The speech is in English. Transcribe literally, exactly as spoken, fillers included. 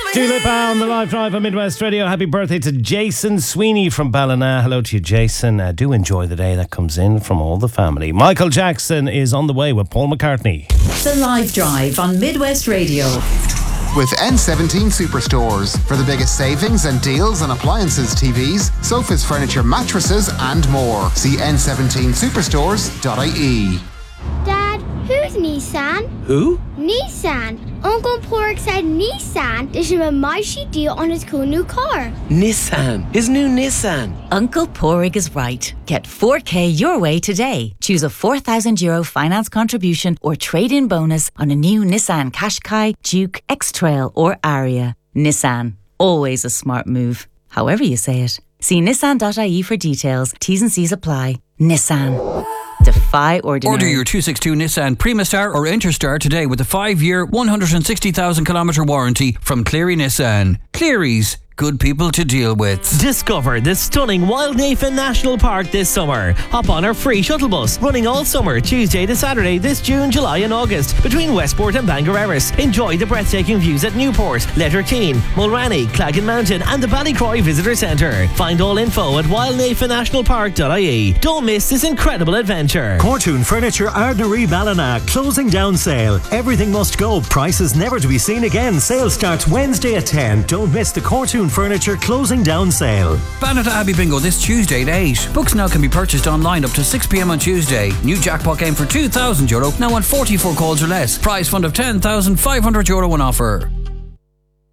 Dua Lipa on the live drive on Midwest Radio. Happy birthday to Jason Sweeney from Ballina. Hello to you, Jason. Uh, do enjoy the day that comes in from all the family. Michael Jackson is on the way with Paul McCartney. The live drive on Midwest Radio. With N seventeen Superstores. For the biggest savings and deals on appliances, T Vs, sofas, furniture, mattresses and more. See N seventeen superstores dot I E. Dad, who's Nissan? Who? Nissan. Uncle Pork said Nissan. There's a mighty deal on his cool new car. Nissan. His new Nissan. Uncle Porig is right. Get four K your way today. Choose a four thousand euro finance contribution or trade-in bonus on a new Nissan Qashqai, Duke, X-Trail or Aria. Nissan. Always a smart move. However you say it. See nissan dot I E for details. T's and C's apply. Nissan. Defy ordinary. Order your two sixty-two Nissan Primastar or Interstar today with a five-year, one hundred sixty thousand kilometre warranty from Cleary Nissan. Cleary's, good people to deal with. Discover the stunning Wildnafen National Park this summer. Hop on our free shuttle bus, running all summer, Tuesday to Saturday this June, July and August, between Westport and Bangor Erris. Enjoy the breathtaking views at Newport, Letterkeene, Mulranny, Claggan Mountain and the Ballycroy Visitor Centre. Find all info at wildnafen national park dot I E. Don't miss this incredible adventure. Cortoon Furniture Ardnaree Ballina, closing down sale. Everything must go, prices never to be seen again. Sale starts Wednesday at ten. Don't miss the Cortoon Furniture closing down sale. Ballina Abbey Bingo this Tuesday at eight. Books now can be purchased online up to six p.m. on Tuesday. New jackpot game for two thousand euro, now on forty-four calls or less. Prize fund of ten thousand five hundred euro on offer.